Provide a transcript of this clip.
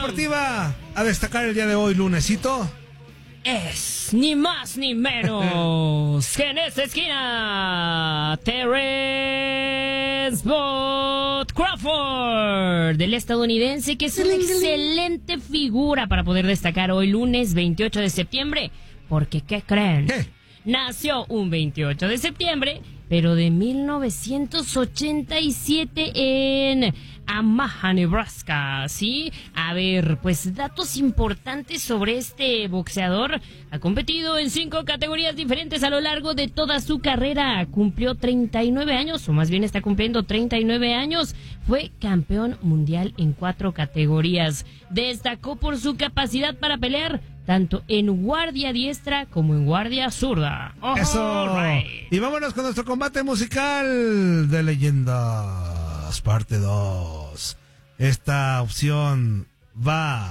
deportiva a destacar el día de hoy, lunesito? Es ni más ni menos que en esta esquina, Terrence Bud Crawford, del estadounidense, que es una excelente figura para poder destacar hoy lunes 28 de septiembre. Porque, ¿qué creen? ¿Qué? Nació un 28 de septiembre, pero de 1987 en Omaha, Nebraska, ¿sí? A ver, pues datos importantes sobre este boxeador. Ha competido en 5 categorías diferentes a lo largo de toda su carrera. Cumplió 39 años, o más bien está cumpliendo 39 años. Fue campeón mundial en 4 categorías. Destacó por su capacidad para pelear, tanto en guardia diestra como en guardia zurda. ¡Eso! Right. Y vámonos con nuestro combate musical de leyendas, parte 2. Esta opción va